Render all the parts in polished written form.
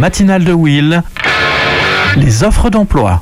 matinale de Will, les offres d'emploi.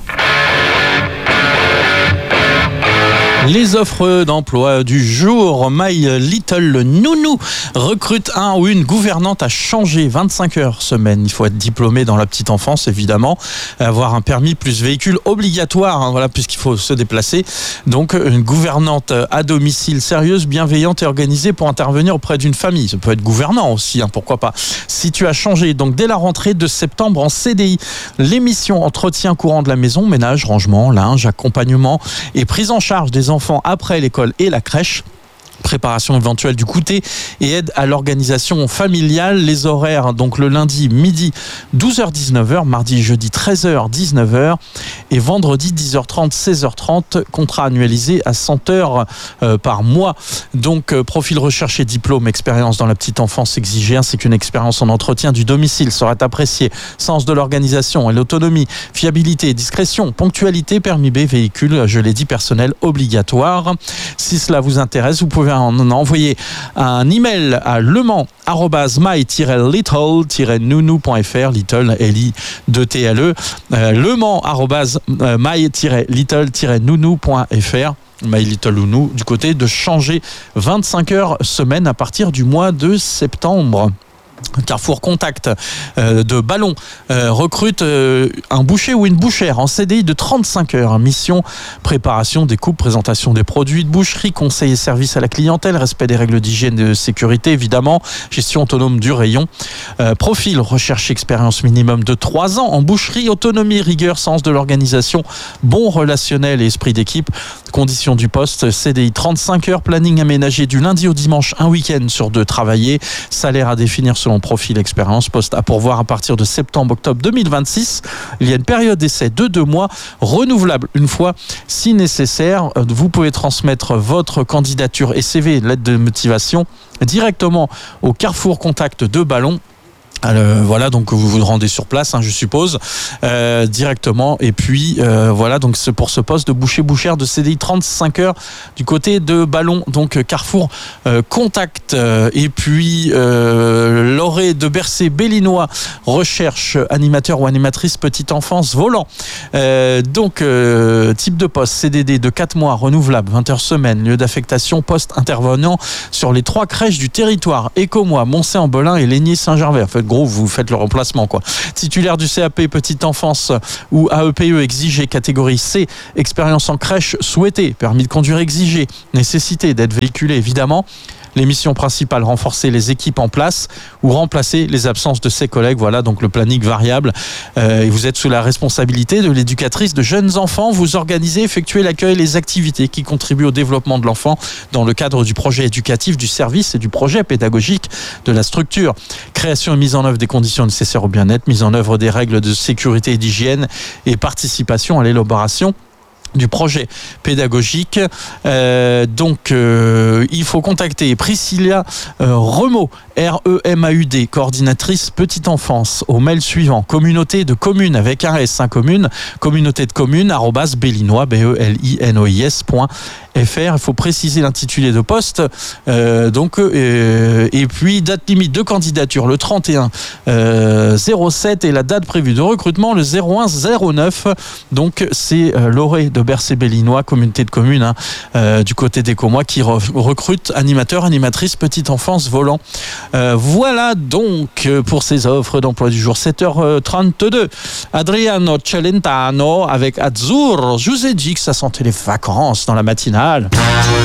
Les offres d'emploi du jour. My Little Nounou recrute un ou une gouvernante à changer 25 heures semaine. Il faut être diplômé dans la petite enfance, évidemment, avoir un permis plus véhicule obligatoire, voilà, puisqu'il faut se déplacer. Donc, une gouvernante à domicile sérieuse, bienveillante et organisée pour intervenir auprès d'une famille. Ça peut être gouvernant aussi, pourquoi pas. Si tu as changé, donc dès la rentrée de septembre en CDI, l'émission entretien courant de la maison, ménage, rangement, linge, accompagnement et prise en charge des enfants après l'école et la crèche. Préparation éventuelle du goûter et aide à l'organisation familiale. Les horaires, donc le lundi midi 12h-19h, mardi jeudi 13h-19h et vendredi 10h30 16h30, contrat annualisé à 100 heures par mois. Donc profil recherché, diplôme, expérience dans la petite enfance exigée ainsi qu'une expérience en entretien du domicile serait appréciée. Sens de l'organisation et l'autonomie, fiabilité, discrétion, ponctualité, permis B, véhicule, je l'ai dit, personnel obligatoire. Si cela vous intéresse, vous pouvez en envoyer un email à lemans@my-little-nounou.fr, little L-I-2-T-L-E, lemans@my-little-nounou.fr. My Little Nounou, du côté de changer 25 heures semaine à partir du mois de septembre. Carrefour Contact de Ballon recrute un boucher ou une bouchère en CDI de 35 heures. Mission, préparation des coupes, présentation des produits de boucherie, conseil et service à la clientèle, respect des règles d'hygiène et de sécurité évidemment, gestion autonome du rayon. Profil, recherche expérience minimum de 3 ans en boucherie, autonomie, rigueur, sens de l'organisation, bon relationnel et esprit d'équipe. Conditions du poste, CDI 35 heures, planning aménagé du lundi au dimanche, un week-end sur 2 travaillés, salaire à définir selon profil expérience, poste à pourvoir à partir de septembre-octobre 2026. Il y a une période d'essai de 2 mois, renouvelable une fois si nécessaire. Vous pouvez transmettre votre candidature et CV, lettre de motivation, directement au Carrefour Contact de Ballon. Voilà, donc vous vous rendez sur place, je suppose, directement. Et puis voilà, donc c'est pour ce poste de bouchère de CDI 35 heures du côté de Ballon, donc Carrefour Contact. Et puis Lauré de Bercé Bellinois recherche animateur ou animatrice petite enfance volant. Donc type de poste CDD de 4 mois renouvelable, 20 heures semaine, lieu d'affectation poste intervenant sur les 3 crèches du territoire, Écomois, Moncey-en-Belin et Lénier-Saint-Gervais. En fait, gros, vous faites le remplacement, quoi. Titulaire du CAP petite enfance ou AEPE exigé catégorie C, expérience en crèche souhaitée, permis de conduire exigé, nécessité d'être véhiculé évidemment. Les missions principales, renforcer les équipes en place ou remplacer les absences de ses collègues. Voilà, donc le planning variable. Et vous êtes sous la responsabilité de l'éducatrice de jeunes enfants. Vous organisez, effectuez l'accueil et les activités qui contribuent au développement de l'enfant dans le cadre du projet éducatif, du service et du projet pédagogique de la structure. Création et mise en œuvre des conditions nécessaires au bien-être, mise en œuvre des règles de sécurité et d'hygiène et participation à l'élaboration du projet pédagogique. Donc il faut contacter Priscilla Remaud, R-E-M-A-U-D, coordinatrice petite enfance, au mail suivant: communauté de communes avec un S, commune, communauté de communes @belinois belinois.fr. Il faut préciser l'intitulé de poste, et puis date limite de candidature le 31/07 et la date prévue de recrutement le 01/09. Donc c'est Lauré de Bercé Bellinois, communauté de communes du côté d'Écomois, qui recrute animateur, animatrice petite enfance volant. Voilà donc pour ces offres d'emploi du jour. 7h32. Adriano Celentano avec Azzurro. Je vous ai dit que ça sentait les vacances dans la matinale.